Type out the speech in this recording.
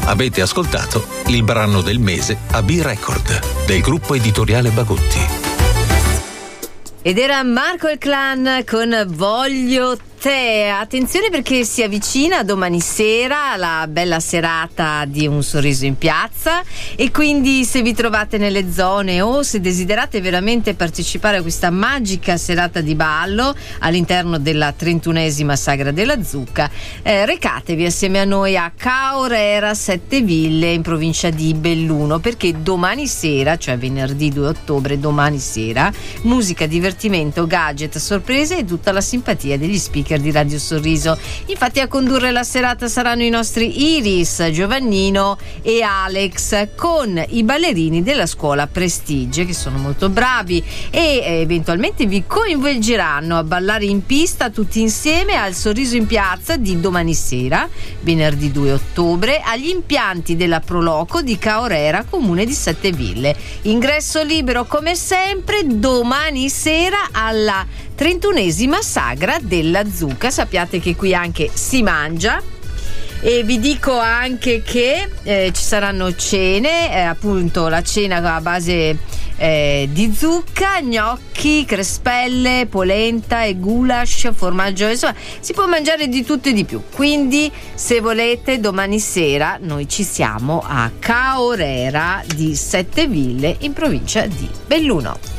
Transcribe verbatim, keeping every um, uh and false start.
Avete ascoltato il brano del mese a B-Record del gruppo editoriale Bagotti. Ed era Marco il Clan con Voglio te. Attenzione perché si avvicina domani sera la bella serata di Un sorriso in piazza, e quindi se vi trovate nelle zone o se desiderate veramente partecipare a questa magica serata di ballo all'interno della trentunesima Sagra della Zucca, eh, recatevi assieme a noi a Caorera Sette Ville in provincia di Belluno, perché domani sera, cioè venerdì due ottobre, domani sera, musica, divertimento, gadget, sorprese e tutta la simpatia degli speaker di Radio Sorriso. Infatti a condurre la serata saranno i nostri Iris, Giovannino e Alex, con i ballerini della scuola Prestige, che sono molto bravi e eventualmente vi coinvolgeranno a ballare in pista tutti insieme al Sorriso in Piazza di domani sera, venerdì due ottobre, agli impianti della Proloco di Caorera, comune di Sette Ville. Ingresso libero come sempre domani sera alla trentunesima Sagra della Zucca. Sappiate che qui anche si mangia, e vi dico anche che eh, ci saranno cene, eh, appunto la cena a base eh, di zucca, gnocchi, crespelle, polenta e goulash, formaggio, insomma si può mangiare di tutto e di più. Quindi se volete domani sera noi ci siamo a Caorera di Sette Ville in provincia di Belluno.